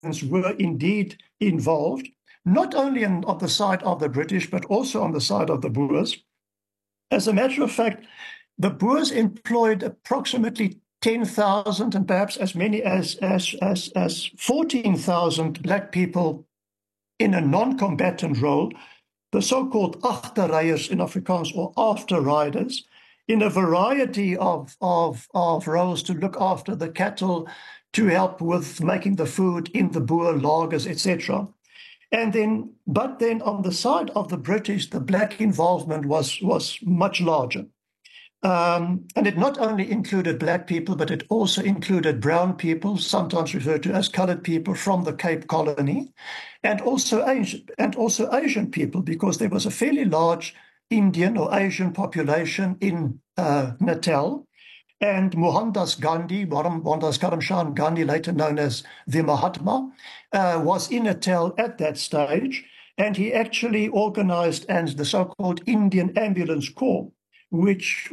were indeed involved, not only on the side of the British, but also on the side of the Boers. As a matter of fact, the Boers employed approximately 10,000 and perhaps as many as 14,000 black people in a non-combatant role, the so-called agterryers in Afrikaans, or after-riders, in a variety of roles to look after the cattle, to help with making the food in the Boer lagers, etc. But then on the side of the British, the black involvement was much larger. And it not only included black people, but it also included brown people, sometimes referred to as colored people from the Cape Colony, and also Asian people, because there was a fairly large Indian or Asian population in Natal. And Mohandas Gandhi, Mohandas Karamchand Gandhi, later known as the Mahatma, was in Natal at that stage, and he actually organized the so-called Indian Ambulance Corps, which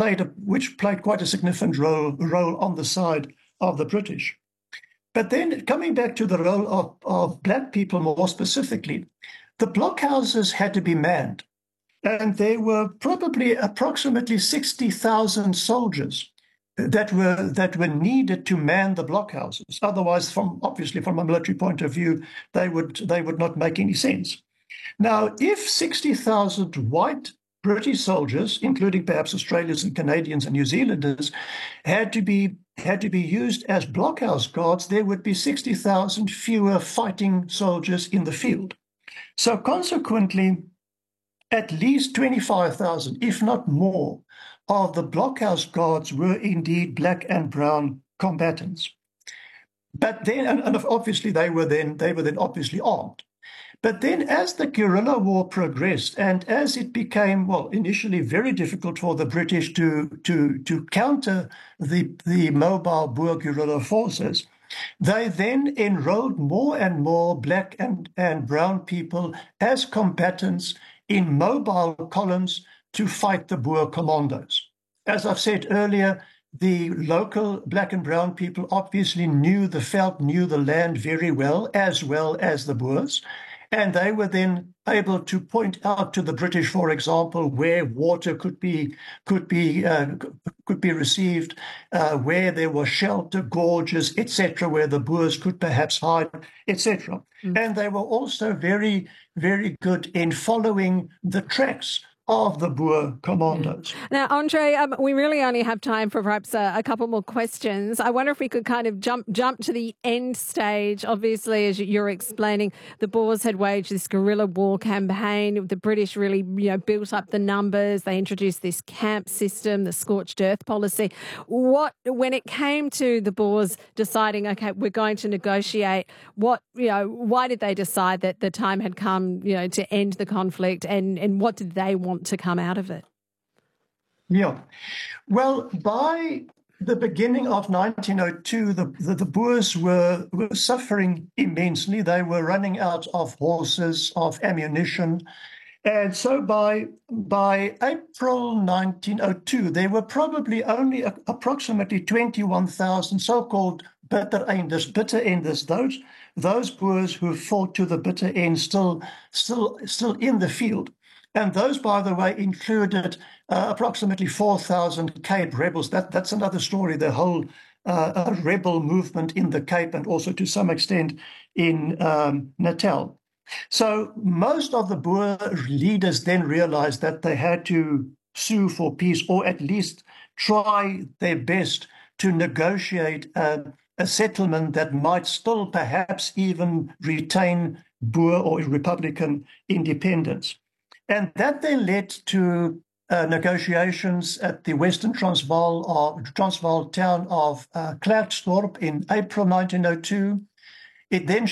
played quite a significant role on the side of the British. But then coming back to the role of black people more specifically, the blockhouses had to be manned, and there were probably approximately 60,000 soldiers that were needed to man the blockhouses. Otherwise, obviously from a military point of view, they would not make any sense. Now, if 60,000 white British soldiers, including perhaps Australians and Canadians and New Zealanders, had to be used as blockhouse guards, there would be 60,000 fewer fighting soldiers in the field. So consequently, at least 25,000, if not more, of the blockhouse guards were indeed black and brown combatants. But then, and obviously they were then obviously armed. But then as the guerrilla war progressed, and as it became, well, initially very difficult for the British to counter the mobile Boer guerrilla forces, they then enrolled more and more black and brown people as combatants in mobile columns to fight the Boer commandos. As I've said earlier, the local black and brown people obviously knew the veld, knew the land very well as the Boers. And they were then able to point out to the British, for example, where water could be received, where there was shelter, gorges, etc., where the Boers could perhaps hide, etc. And they were also very, very good in following the tracks of the Boer commandos. Now, Andre, we really only have time for perhaps a couple more questions. I wonder if we could kind of jump to the end stage. Obviously, as you're explaining, the Boers had waged this guerrilla war campaign. The British really, built up the numbers. They introduced this camp system, the scorched earth policy. When it came to the Boers deciding, okay, we're going to negotiate, why did they decide that the time had come, to end the conflict, and what did they want to come out of it? Yeah. Well, by the beginning of 1902, the Boers were suffering immensely. They were running out of horses, of ammunition. And so by April 1902, there were probably only approximately 21,000 so-called bitter enders, those Boers who fought to the bitter end, still in the field. And those, by the way, included approximately 4,000 Cape rebels. That's another story, the whole rebel movement in the Cape, and also to some extent in Natal. So most of the Boer leaders then realized that they had to sue for peace, or at least try their best to negotiate a settlement that might still perhaps even retain Boer or Republican independence. And that then led to negotiations at the Western Transvaal town of Klerksdorp in April 1902. It then